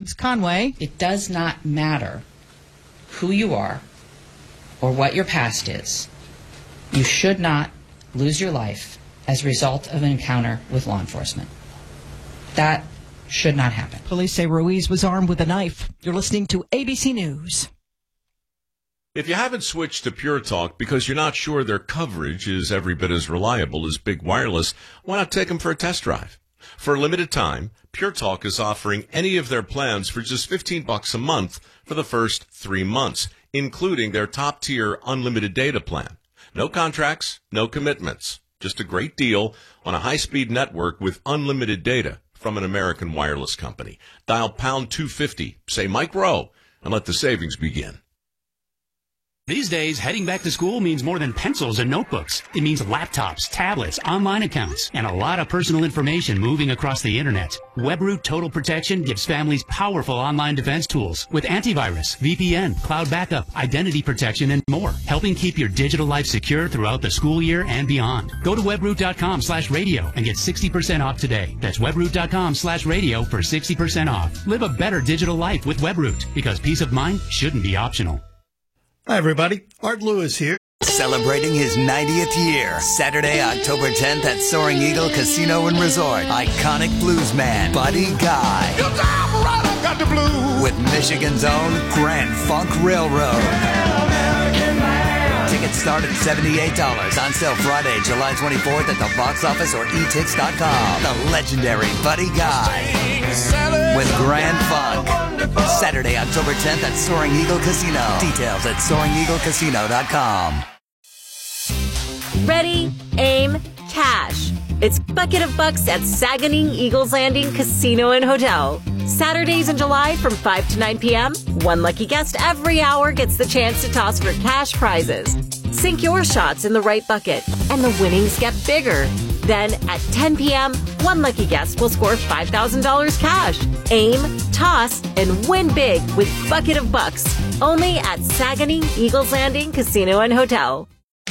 Alex Conway. It does not matter who you are or what your past is. You should not lose your life as a result of an encounter with law enforcement. That should not happen. Police say Ruiz was armed with a knife. You're listening to ABC News. If you haven't switched to Pure Talk because you're not sure their coverage is every bit as reliable as Big Wireless, why not take them for a test drive? For a limited time, Pure Talk is offering any of their plans for just $15 a month for the first 3 months, including their top-tier unlimited data plan. No contracts, no commitments. Just a great deal on a high-speed network with unlimited data from an American wireless company. Dial pound 250, say Mike Rowe, and let the savings begin. These days, heading back to school means more than pencils and notebooks. It means laptops, tablets, online accounts, and a lot of personal information moving across the internet. WebRoot Total Protection gives families powerful online defense tools with antivirus, VPN, cloud backup, identity protection, and more, helping keep your digital life secure throughout the school year and beyond. Go to webroot.com/radio and get 60% off today. That's webroot.com/radio for 60% off. Live a better digital life with WebRoot, because peace of mind shouldn't be optional. Hi, everybody. Art Lewis here. Celebrating his 90th year, Saturday, October 10th at Soaring Eagle Casino and Resort. Iconic bluesman Buddy Guy. You time right, I got the blues. With Michigan's own Grand Funk Railroad. Tickets start at $78. On sale Friday, July 24th at the box office or etix.com. The legendary Buddy Guy with Grand Funk. Saturday, October 10th at Soaring Eagle Casino. Details at SoaringEagleCasino.com. Ready, aim, cash. It's Bucket of Bucks at Saganing Eagles Landing Casino and Hotel. Saturdays in July from 5 to 9 p.m., one lucky guest every hour gets the chance to toss for cash prizes. Sink your shots in the right bucket, and the winnings get bigger. Then, at 10 p.m., one lucky guest will score $5,000 cash. Aim, toss, and win big with Bucket of Bucks. Only at Saganing Eagles Landing Casino and Hotel.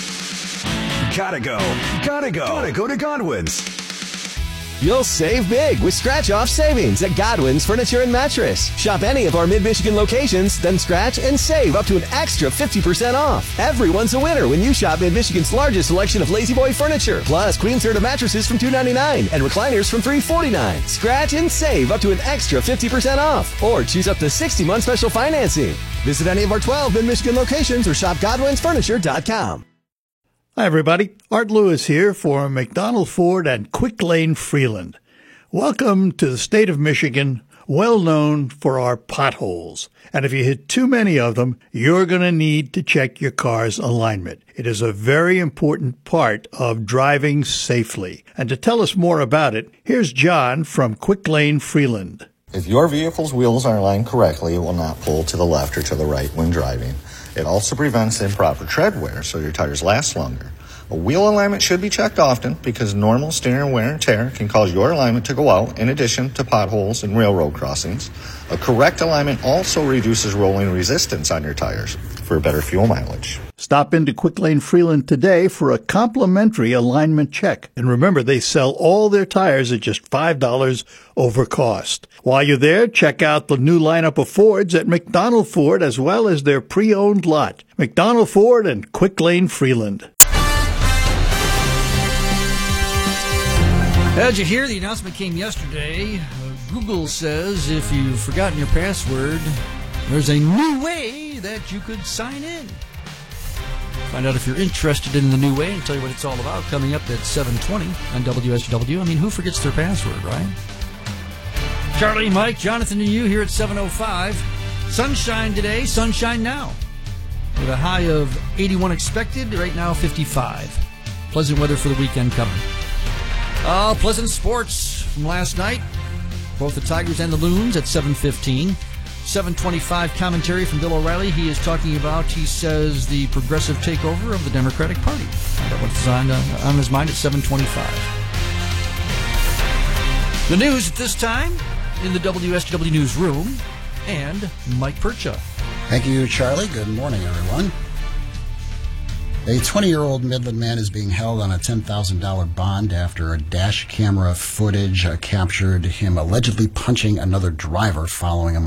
Gotta go to Godwin's. You'll save big with scratch-off savings at Godwin's Furniture and Mattress. Shop any of our mid-Michigan locations, then scratch and save up to an extra 50% off. Everyone's a winner when you shop mid-Michigan's largest selection of Lazy Boy furniture, plus Queen Serta mattresses from $299 and recliners from $349. Scratch and save up to an extra 50% off, or choose up to 60-month special financing. Visit any of our 12 mid-Michigan locations or shop GodwinsFurniture.com. Hi, everybody. Art Lewis here for McDonald Ford and Quick Lane Freeland. Welcome to the state of Michigan, well known for our potholes. And if you hit too many of them, you're going to need to check your car's alignment. It is a very important part of driving safely. And to tell us more about it, here's John from Quick Lane Freeland. If your vehicle's wheels are aligned correctly, it will not pull to the left or to the right when driving. It also prevents improper tread wear, so your tires last longer. A wheel alignment should be checked often because normal steering wear and tear can cause your alignment to go out in addition to potholes and railroad crossings. A correct alignment also reduces rolling resistance on your tires for better fuel mileage. Stop into Quick Lane Freeland today for a complimentary alignment check. And remember, they sell all their tires at just $5 over cost. While you're there, check out the new lineup of Fords at McDonald Ford as well as their pre-owned lot. McDonald Ford and Quick Lane Freeland. Did you hear? The announcement came yesterday. Google says if you've forgotten your password, there's a new way that you could sign in. Find out if you're interested in the new way and tell you what it's all about coming up at 7:20 on WSW. I mean, who forgets their password, right? Charlie, Mike, Jonathan, and you here at 7:05. Sunshine today, sunshine now. With a high of 81 expected, right now 55. Pleasant weather for the weekend coming. Pleasant sports from last night. Both the Tigers and the Loons at 7:15. 7:25 commentary from Bill O'Reilly. He is talking about, he says, the progressive takeover of the Democratic Party. What's on his mind at 7:25. The news at this time in the WSW newsroom, and Mike Percha. Thank you, Charlie. Good morning, everyone. A 20-year-old Midland man is being held on a $10,000 bond after a dash camera footage captured him allegedly punching another driver following him